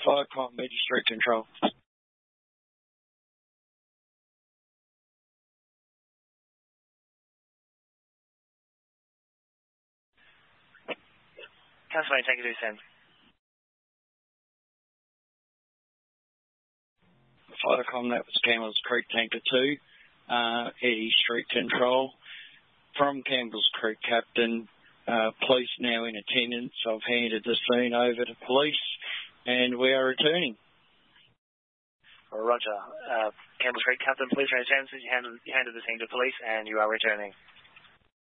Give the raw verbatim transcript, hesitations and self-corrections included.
Fire Com, Magistrate Control. Council Main, take it to send. Firecom, that was Campbell's Creek Tanker two, uh, Eddie Street Control. From Campbell's Creek, Captain, uh, police now in attendance. I've handed the scene over to police and we are returning. Roger. Uh, Campbell's Creek, Captain, police are in attendance. You handed, you handed the scene to police and you are returning.